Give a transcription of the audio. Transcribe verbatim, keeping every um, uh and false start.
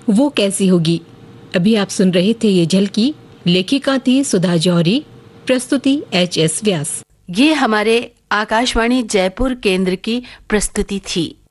वो कैसी होगी। अभी आप सुन रहे थे ये झलकी, लेखिका थी सुधा जौहरी, प्रस्तुति एच एस व्यास। ये हमारे आकाशवाणी जयपुर केंद्र की प्रस्तुति थी।